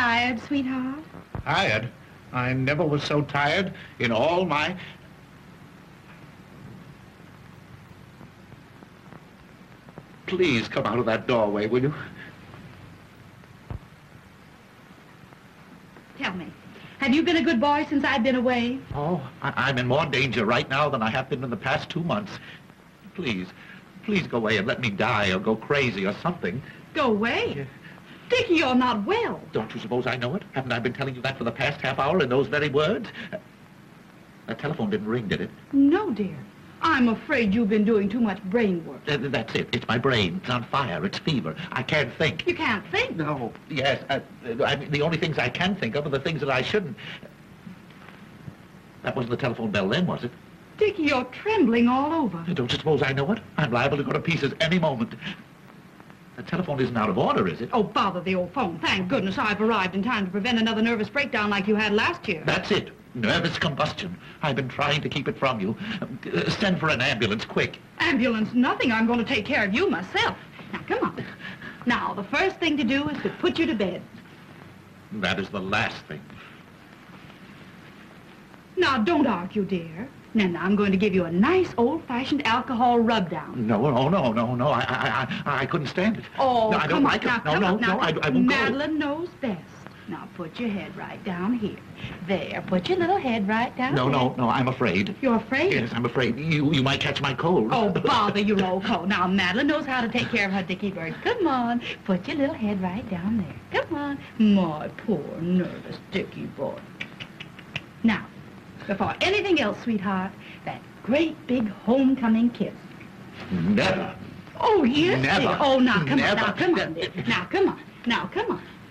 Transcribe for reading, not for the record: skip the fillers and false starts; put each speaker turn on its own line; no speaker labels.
tired, sweetheart?
Tired? I never was so tired in all my... Please come out of that doorway, will you?
Tell me, have you been a good boy since I've been away?
Oh, I'm in more danger right now than I have been in the past 2 months. Please go away and let me die or go crazy or something.
Go away?
Yeah.
Dickie, you're not well.
Don't you suppose I know it? Haven't I been telling you that for the past half hour in those very words? That telephone didn't ring, did it?
No, dear. I'm afraid you've been doing too much brain work.
That's it. It's my brain. It's on fire. It's fever. I can't think.
You can't think?
No. Yes. I mean, the only things I can think of are the things that I shouldn't. That wasn't the telephone bell then, was it?
Dickie, you're trembling all over.
Don't you suppose I know it? I'm liable to go to pieces any moment. The telephone isn't out of order, is it?
Oh, bother the old phone. Thank goodness I've arrived in time to prevent another nervous breakdown like you had last year.
That's it. Nervous combustion. I've been trying to keep it from you. Send for an ambulance, quick.
Ambulance, nothing. I'm going to take care of you myself. Now, come on. Now, the first thing to do is to put you to bed.
That is the last thing.
Now, don't argue, dear. Now, I'm going to give you a nice old-fashioned alcohol rub-down.
No. I couldn't stand it.
Oh,
no, I don't
come on.
like
Now,
it.
come on. Now,
I won't
Madeline knows best. Now, put your head right down here. There, put your little head right down
go.
there.
No, I'm afraid.
You're afraid?
Yes, I'm afraid. You might catch my cold.
Oh, bother your old coat. Now, Madeline knows how to take care of her Dickie bird. Come on, put your little head right down there. Come on. My poor, nervous Dickie boy. Now, before anything else, sweetheart, that great big homecoming kiss.
Never.
Oh, yes,
Never.
dear. Oh, now, come
Never.
on. Now, come on, dear. Now, come on. Now, come on.